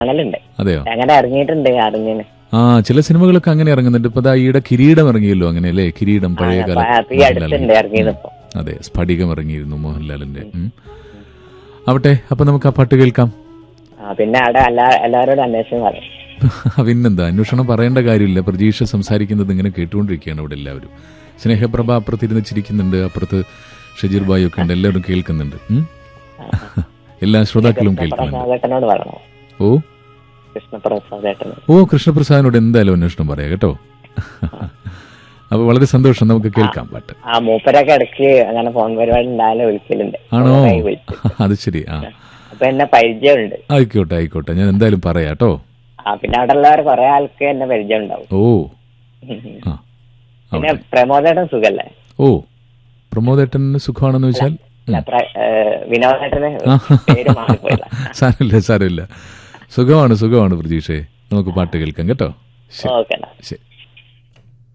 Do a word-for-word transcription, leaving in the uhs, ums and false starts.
കാണലുണ്ട്. അതെയോ? അങ്ങനെ ഇറങ്ങിയിട്ടുണ്ട് അറിഞ്ഞിന്. ആ ചില സിനിമകളൊക്കെ അങ്ങനെ ഇറങ്ങുന്നുണ്ട്. ഇപ്പൊ ദാ ഈയിടെ കിരീടം ഇറങ്ങിയല്ലോ, അങ്ങനെയല്ലേ? കിരീടം പഴയ കാലം. അടുത്തുണ്ട് ഇറങ്ങിയത് ഇപ്പൊ. അതെ, സ്ഫടികം ഇറങ്ങിയിരുന്നു മോഹൻലാലിന്റെ. ആവട്ടെ, അപ്പൊ നമുക്ക് ആ പാട്ട് കേൾക്കാം. പിന്നെ അവിടെ എല്ലാവരോടും അന്വേഷണം പറയും. പിന്നെന്താ, അന്വേഷണം പറയേണ്ട കാര്യമില്ല. പ്രതീക്ഷ സംസാരിക്കുന്നത് ഇങ്ങനെ കേട്ടുകൊണ്ടിരിക്കുകയാണ് ഇവിടെ എല്ലാവരും. സ്നേഹപ്രഭ അപ്പുറത്തിരുന്ന് ചിരിക്കുന്നുണ്ട്, അപ്പുറത്ത് ഷജീർ ബായി ഒക്കെ ഉണ്ട്, എല്ലാവരും കേൾക്കുന്നുണ്ട്. എല്ലാ ശ്രോതാക്കളും കേൾക്കുന്നുണ്ട്. ഓ ഓ കൃഷ്ണപ്രസാദിനോട് എന്തായാലും അന്വേഷണം പറയാം കേട്ടോ. അപ്പൊ വളരെ സന്തോഷം, നമുക്ക് കേൾക്കാം പാട്ട്. ആ മൂപ്പരൊക്കെ ഇടയ്ക്ക് അങ്ങനെ ഫോൺ പരിപാടി ഉണ്ടായാലും വിളിക്കലുണ്ട്. ആണോ? അത് ശരി. ആ അപ്പൊ എന്നെ പരിചയമുണ്ട്. ആയിക്കോട്ടെ ആയിക്കോട്ടെ, ഞാൻ എന്തായാലും പറയാം കേട്ടോ. ആ പിന്നെ അവിടെ ഉള്ളവർ കുറെ ആൾക്ക് എന്നെ പരിചയം ഉണ്ടാവും. ഓ പിന്നെ പ്രമോദേട്ടൻ സുഖല്ലേ? ഓ പ്രമോദേട്ടന് സുഖമാണെന്ന് വെച്ചാൽ വിനോദേട്ടന് സാരമില്ല സാരമില്ല, സുഖമാണ് സുഖമാണ് പ്രതീക്ഷയെ. നമുക്ക് പാട്ട് കേൾക്കാം കേട്ടോ. ഓക്കെ. ശരി.